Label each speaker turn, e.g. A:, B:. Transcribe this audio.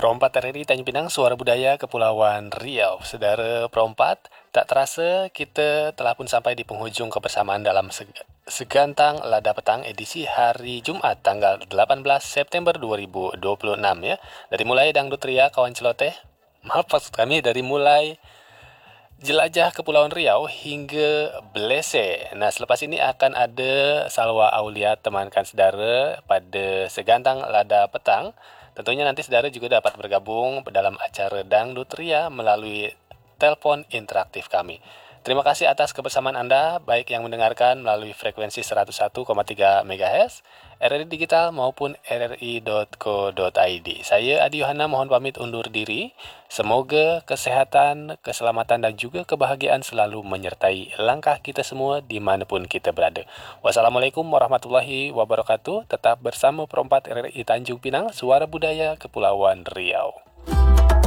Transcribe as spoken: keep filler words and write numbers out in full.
A: Perompat R R I Tanjung Pinang, Suara Budaya Kepulauan Riau. Saudara perompat, tak terasa kita telah pun sampai di penghujung kebersamaan dalam seg- Segantang Lada Petang edisi hari Jumat tanggal delapan belas September dua ribu dua puluh enam ya. Dari mulai dangdut ria kawan celoteh, maaf maksud kami dari mulai jelajah Kepulauan Riau hingga Blese. Nah, selepas ini akan ada Salwa Aulia temankan saudara pada Segantang Lada Petang. Tentunya nanti saudara juga dapat bergabung dalam acara Dangdut Ria melalui telepon interaktif kami. Terima kasih atas kebersamaan Anda, baik yang mendengarkan melalui frekuensi seratus satu koma tiga megahertz, R R I Digital maupun r r i dot co dot i d. Saya Adi Yohana mohon pamit undur diri. Semoga kesehatan, keselamatan, dan juga kebahagiaan selalu menyertai langkah kita semua dimanapun kita berada. Wassalamualaikum warahmatullahi wabarakatuh. Tetap bersama Perompat R R I Tanjung Pinang, Suara Budaya Kepulauan Riau.